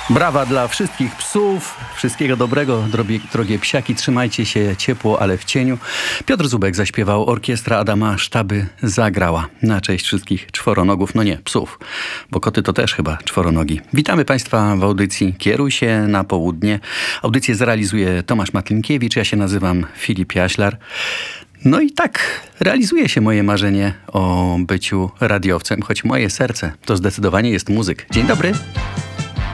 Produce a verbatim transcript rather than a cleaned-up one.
Brawa dla wszystkich psów, wszystkiego dobrego, drogie, drogie psiaki, trzymajcie się ciepło, ale w cieniu. Piotr Zubek zaśpiewał, orkiestra Adama Sztaby zagrała na cześć wszystkich czworonogów, no nie, psów, bo koty to też chyba czworonogi. Witamy Państwa w audycji Kieruj się na południe. Audycję zrealizuje Tomasz Matlinkiewicz, ja się nazywam Filip Jaślar. No i tak realizuje się moje marzenie o byciu radiowcem, choć moje serce to zdecydowanie jest muzyk. Dzień dobry.